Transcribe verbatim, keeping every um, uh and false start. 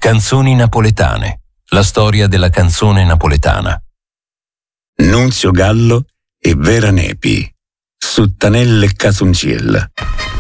Canzoni napoletane. La storia della canzone napoletana. Nunzio Gallo e Vera Nepi. Suttanelle Casunciella.